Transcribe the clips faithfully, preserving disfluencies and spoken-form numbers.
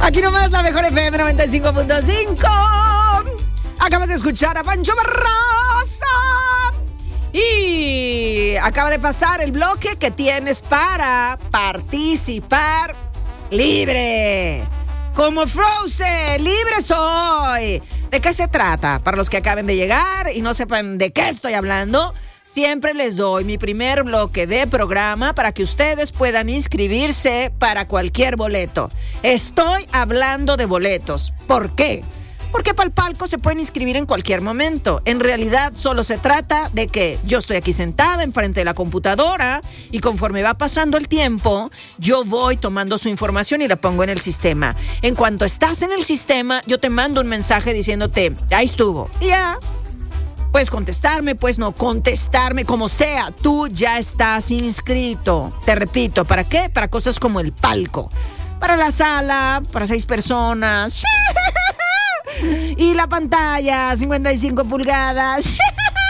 Aquí nomás la mejor F M noventa y cinco punto cinco. Acabas de escuchar a Pancho Barraza. Y acaba de pasar el bloque que tienes para participar libre. Como Frozen, libre soy. ¿De qué se trata? Para los que acaben de llegar y no sepan de qué estoy hablando, siempre les doy mi primer bloque de programa para que ustedes puedan inscribirse para cualquier boleto. Estoy hablando de boletos. ¿Por qué? Porque para el palco se pueden inscribir en cualquier momento. En realidad solo se trata de que yo estoy aquí sentada enfrente de la computadora y conforme va pasando el tiempo, yo voy tomando su información y la pongo en el sistema. En cuanto estás en el sistema, yo te mando un mensaje diciéndote, ahí estuvo. Y ya, puedes contestarme, puedes no contestarme, como sea. Tú ya estás inscrito. Te repito, ¿para qué? Para cosas como el palco. Para la sala, para seis personas. Y la pantalla, cincuenta y cinco pulgadas.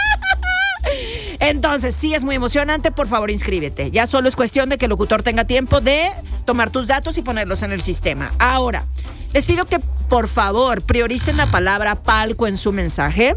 Entonces, sí es muy emocionante, por favor inscríbete. Ya solo es cuestión de que el locutor tenga tiempo de tomar tus datos y ponerlos en el sistema. Ahora, les pido que por favor prioricen la palabra palco en su mensaje,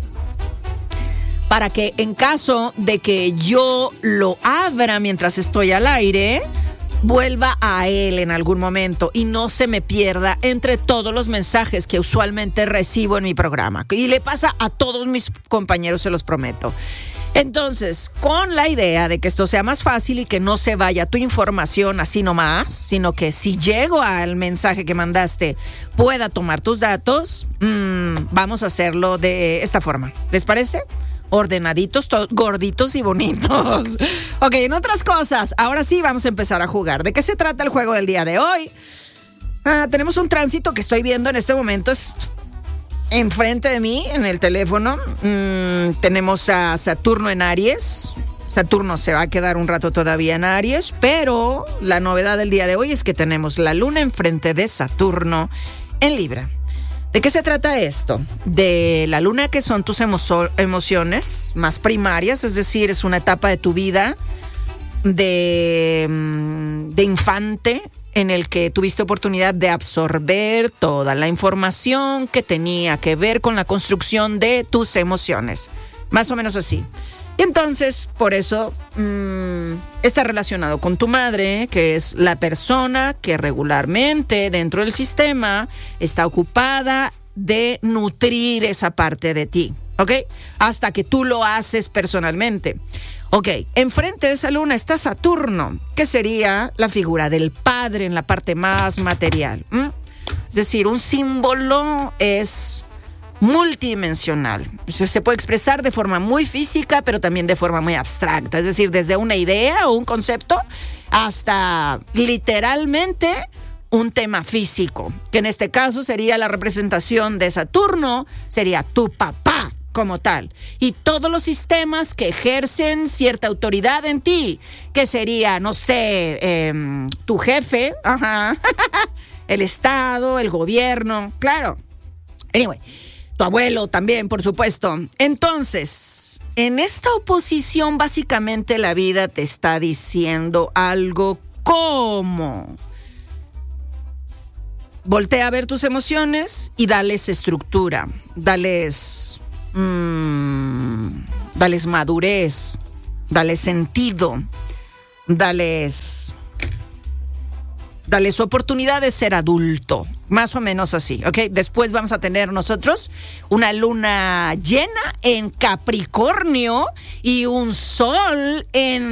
para que en caso de que yo lo abra mientras estoy al aire, vuelva a él en algún momento y no se me pierda entre todos los mensajes que usualmente recibo en mi programa. Y le pasa a todos mis compañeros, se los prometo. Entonces, con la idea de que esto sea más fácil y que no se vaya tu información así nomás, sino que si llego al mensaje que mandaste pueda tomar tus datos, mmm, vamos a hacerlo de esta forma. ¿Les parece? Ordenaditos, to- gorditos y bonitos. Ok, en otras cosas, ahora sí vamos a empezar a jugar. ¿De qué se trata el juego del día de hoy? Ah, tenemos un tránsito que estoy viendo en este momento, es enfrente de mí, en el teléfono. Mm, tenemos a Saturno en Aries. Saturno se va a quedar un rato todavía en Aries, pero la novedad del día de hoy es que tenemos la Luna enfrente de Saturno en Libra. ¿De qué se trata esto? De la luna, que son tus emo- emociones más primarias, es decir, es una etapa de tu vida de, de infante en el que tuviste oportunidad de absorber toda la información que tenía que ver con la construcción de tus emociones. Más o menos así. Y entonces, por eso, mmm, está relacionado con tu madre, que es la persona que regularmente dentro del sistema está ocupada de nutrir esa parte de ti, ¿ok? Hasta que tú lo haces personalmente. Ok, enfrente de esa luna está Saturno, que sería la figura del padre en la parte más material. ¿Mm? Es decir, un símbolo es multidimensional. Se puede expresar de forma muy física, pero también de forma muy abstracta. Es decir, desde una idea o un concepto hasta literalmente un tema físico, que en este caso sería la representación de Saturno, sería tu papá como tal. Y todos los sistemas que ejercen cierta autoridad en ti, que sería, no sé, eh, tu jefe, ajá, el Estado, el gobierno, claro. Anyway, tu abuelo también, por supuesto. Entonces, en esta oposición, básicamente la vida te está diciendo algo como: voltea a ver tus emociones y dales estructura, dales, mmm, dales madurez, dales sentido, dales... Dales oportunidad de ser adulto, más o menos así, ¿ok? Después vamos a tener nosotros una luna llena en Capricornio y un sol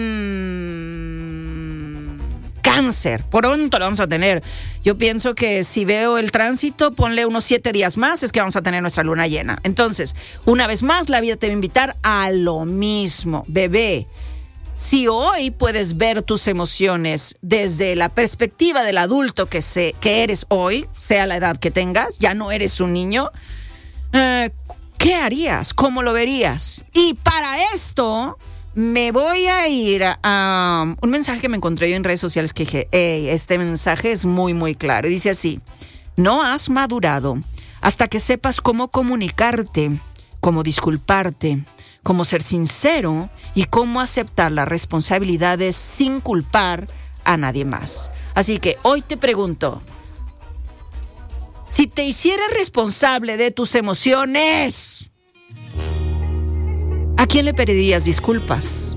en Cáncer. Pronto lo vamos a tener. Yo pienso que si veo el tránsito, ponle unos siete días más, es que vamos a tener nuestra luna llena. Entonces, una vez más, la vida te va a invitar a lo mismo, bebé. Si hoy puedes ver tus emociones desde la perspectiva del adulto que, sé, que eres hoy, sea la edad que tengas, ya no eres un niño, eh, ¿qué harías? ¿Cómo lo verías? Y para esto me voy a ir a, a un mensaje que me encontré yo en redes sociales que dije, hey, este mensaje es muy, muy claro. Y dice así: no has madurado hasta que sepas cómo comunicarte, cómo disculparte, cómo ser sincero y cómo aceptar las responsabilidades sin culpar a nadie más. Así que hoy te pregunto, Si te hicieras responsable de tus emociones, ¿a quién le pedirías disculpas?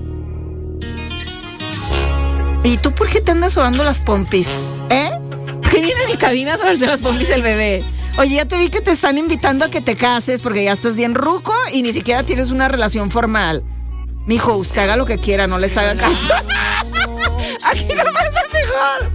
¿Y tú por qué te andas sobando las pompis? ¿Eh? ¿Por qué viene a mi cabina a sobarse las pompis el bebé? Oye, ya te vi que te están invitando a que te cases porque ya estás bien ruco y ni siquiera tienes una relación formal. Mijo, usted haga lo que quiera, no les haga caso. Aquí nomás está mejor.